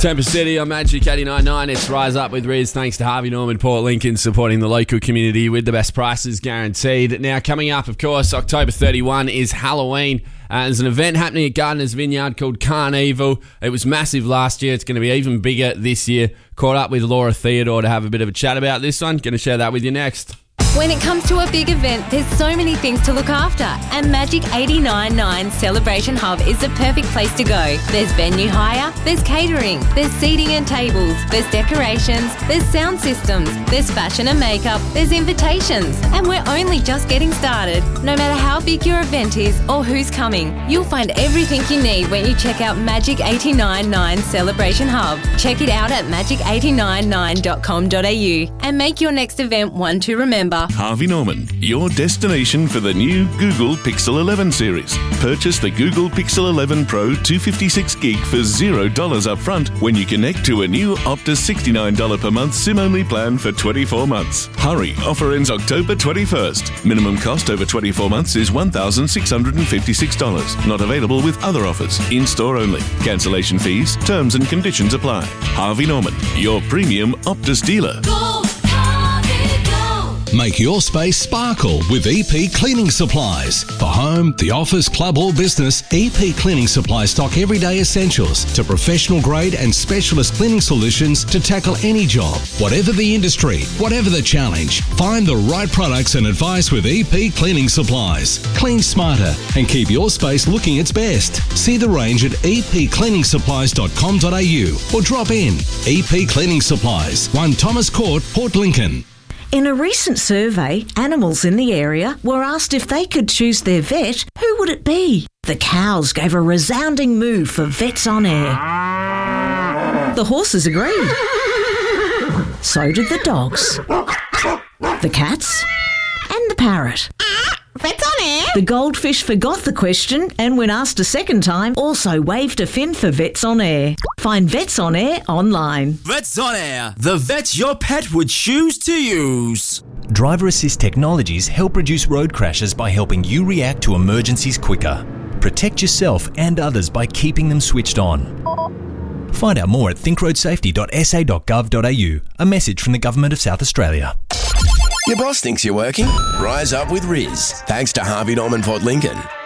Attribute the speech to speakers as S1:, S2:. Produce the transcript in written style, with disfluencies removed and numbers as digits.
S1: Temper City on Magic 89.9. It's Rise Up with Riz. Thanks to Harvey Norman, Port Lincoln, supporting the local community with the best prices guaranteed. Now, coming up, of course, October 31 is Halloween. There's an event happening at Gardeners Vineyard called Carnival. It was massive last year. It's going to be even bigger this year. Caught up with Laura Theodore to have a bit of a chat about this one. Going to share that with you next.
S2: When it comes to a big event, there's so many things to look after, and Magic 89.9 Celebration Hub is the perfect place to go. There's venue hire, there's catering, there's seating and tables, there's decorations, there's sound systems, there's fashion and makeup, there's invitations, and we're only just getting started. No matter how big your event is or who's coming, you'll find everything you need when you check out Magic 89.9 Celebration Hub. Check it out at magic899.com.au and make your next event one to remember.
S3: Harvey Norman, your destination for the new Google Pixel 11 series. Purchase the Google Pixel 11 Pro 256 gig for $0 up front when you connect to a new Optus $69 per month SIM-only plan for 24 months. Hurry, offer ends October 21st. Minimum cost over 24 months is $1,656. Not available with other offers. In-store only. Cancellation fees, terms and conditions apply. Harvey Norman, your premium Optus dealer.
S4: Make your space sparkle with EP Cleaning Supplies. For home, the office, club or business, EP Cleaning Supplies stock everyday essentials to professional grade and specialist cleaning solutions to tackle any job. Whatever the industry, whatever the challenge, find the right products and advice with EP Cleaning Supplies. Clean smarter and keep your space looking its best. See the range at epcleaningsupplies.com.au or drop in. EP Cleaning Supplies, 1 Thomas Court, Port Lincoln.
S5: In a recent survey, animals in the area were asked if they could choose their vet, who would it be? The cows gave a resounding moo for Vets on Air. The horses agreed. So did the dogs, the cats, and the parrot.
S6: Vets on Air?
S5: The goldfish forgot the question and when asked a second time, also waved a fin for Vets on Air. Find Vets on Air online.
S7: Vets on Air, the vets your pet would choose to use.
S8: Driver assist technologies help reduce road crashes by helping you react to emergencies quicker. Protect yourself and others by keeping them switched on. Find out more at thinkroadssafety.sa.gov.au. A message from the Government of South Australia.
S9: Your boss thinks you're working? Rise up with Riz. Thanks to Harvey Norman, Port Lincoln.